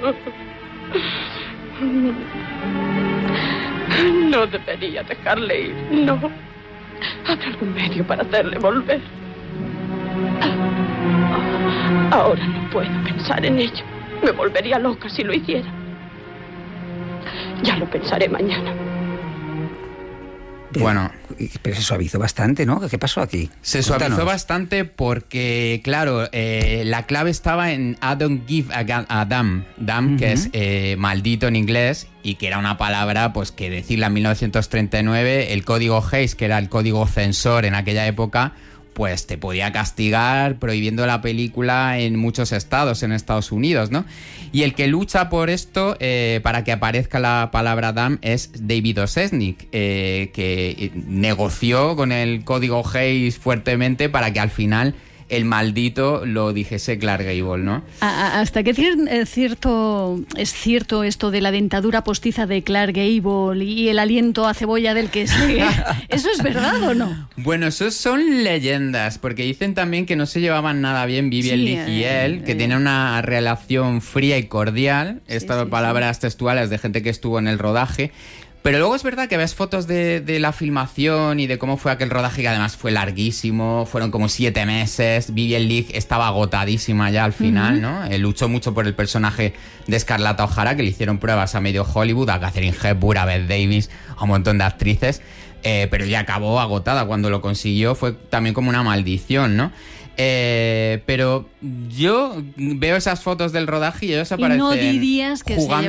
No debería dejarle ir, no. Habrá algún medio para hacerle volver. Ahora no puedo pensar en ello. Me volvería loca si lo hiciera. Ya lo pensaré mañana. Bueno, pero se suavizó bastante, ¿no? ¿Qué pasó aquí? Se suavizó bastante porque, claro, la clave estaba en I don't give a damn, que es maldito en inglés, y que era una palabra pues que decirla en 1939, el código Hays, que era el código censor en aquella época, pues te podía castigar prohibiendo la película en muchos estados, en Estados Unidos, ¿no? Y el que lucha por esto, para que aparezca la palabra damn, es David O. Selznick, que negoció con el código Hays fuertemente para que al final el maldito lo dijese Clark Gable, ¿no? ¿Hasta qué es cierto esto de la dentadura postiza de Clark Gable y el aliento a cebolla del que sigue? ¿Eso es verdad o no? Bueno, eso son leyendas, porque dicen también que no se llevaban nada bien Vivien Leigh y él, que tenían una relación fría y cordial, estas palabras textuales de gente que estuvo en el rodaje. Pero luego es verdad que ves fotos de la filmación y de cómo fue aquel rodaje, que además fue larguísimo, fueron como 7 meses, Vivien Leigh estaba agotadísima ya al final, ¿no? Luchó mucho por el personaje de Scarlett O'Hara, que le hicieron pruebas a medio Hollywood, a Katharine Hepburn, a Bette Davis, a un montón de actrices, pero ya acabó agotada. Cuando lo consiguió fue también como una maldición, ¿no? Pero yo veo esas fotos del rodaje y ellos aparecen no dirías que jugando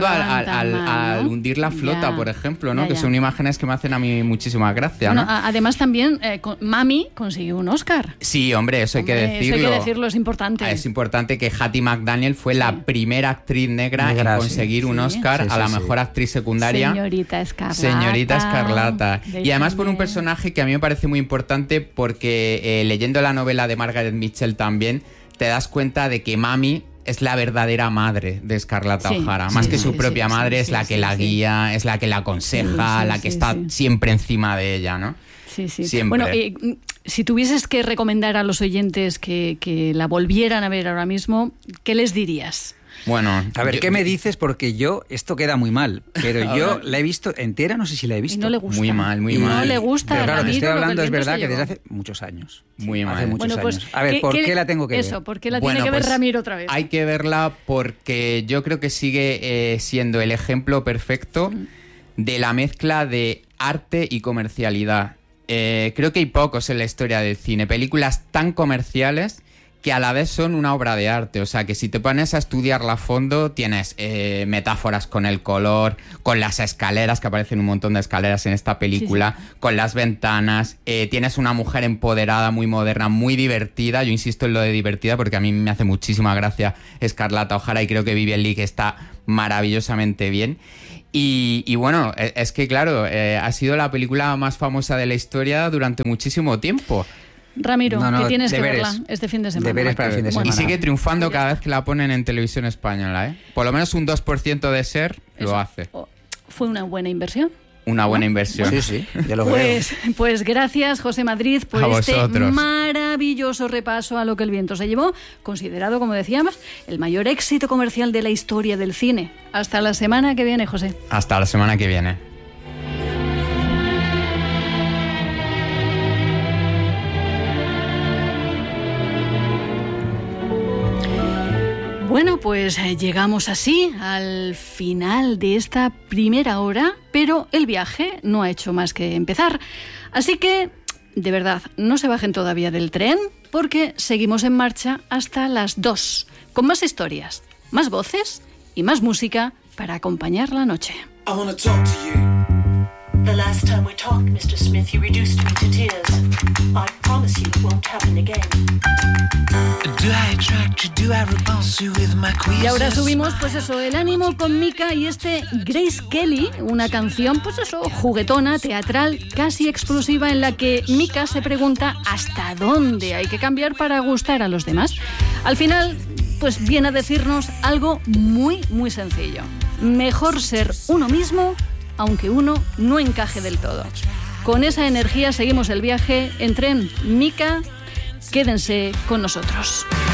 al hundir la flota, por ejemplo, ¿no? Que son imágenes que me hacen a mí muchísima gracia, bueno, ¿no? Además también Mami consiguió un Oscar. Sí, hombre, eso hay que decirlo. Eso hay que decirlo, es importante. Es importante que Hattie McDaniel fue la primera actriz negra en conseguir un Oscar a la mejor actriz secundaria. Señorita Escarlata. Señorita Escarlata. Y además por un personaje que a mí me parece muy importante porque leyendo la novela de Margaret Mitchell también te das cuenta de que Mami es la verdadera madre de Scarlett O'Hara. Más que su propia madre, es la que la guía, es la que la aconseja, la que está siempre encima de ella, ¿no? Sí. Siempre. Bueno, si tuvieses que recomendar a los oyentes que la volvieran a ver ahora mismo, ¿qué les dirías? Bueno, a ver, ¿qué me dices? Porque esto queda muy mal, pero yo la he visto entera, no sé si la he visto. Y no le gusta. Muy mal. No le gusta. Pero claro, te estoy hablando, es verdad, que desde hace muchos años. Muy mal. Hace muchos años. A ver, ¿por qué la tengo que ver? Eso, ¿por qué la tiene que ver Ramiro otra vez? Hay que verla porque yo creo que sigue siendo el ejemplo perfecto de la mezcla de arte y comercialidad. Creo que hay pocos en la historia del cine, películas tan comerciales que a la vez son una obra de arte. O sea, que si te pones a estudiarla a fondo, tienes metáforas con el color, con las escaleras, que aparecen un montón de escaleras en esta película, con las ventanas, tienes una mujer empoderada, muy moderna, muy divertida. Yo insisto en lo de divertida porque a mí me hace muchísima gracia Scarlett O'Hara y creo que Vivien Leigh está maravillosamente bien. Y bueno, es que claro, ha sido la película más famosa de la historia durante muchísimo tiempo. Ramiro, que tienes que verla este fin de semana. Deberes para el fin de semana. Y sigue triunfando cada vez que la ponen en televisión española, ¿eh? Por lo menos un 2% de SER lo hace. ¿Fue una buena inversión? Una buena inversión. Sí, ya lo veo. Pues gracias, José Madrid, por este maravilloso repaso a lo que el viento se llevó, considerado, como decíamos, el mayor éxito comercial de la historia del cine. Hasta la semana que viene, José. Hasta la semana que viene. Bueno, pues llegamos así al final de esta primera hora, pero el viaje no ha hecho más que empezar. Así que, de verdad, no se bajen todavía del tren, porque seguimos en marcha hasta las 2, con más historias, más voces y más música para acompañar la noche. I wanna talk to you. The last time we talked, Mr. Smith, you reduced me to tears. I promise you it won't happen again. Do I attract you? Do I repulse you with my quizzes? Y ahora subimos, pues eso, el ánimo con Mika y este Grace Kelly, una canción, pues eso, juguetona, teatral, casi explosiva, en la que Mika se pregunta hasta dónde hay que cambiar para gustar a los demás. Al final, pues viene a decirnos algo muy, muy sencillo. Mejor ser uno mismo, aunque uno no encaje del todo. Con esa energía seguimos el viaje en tren. Mika, quédense con nosotros.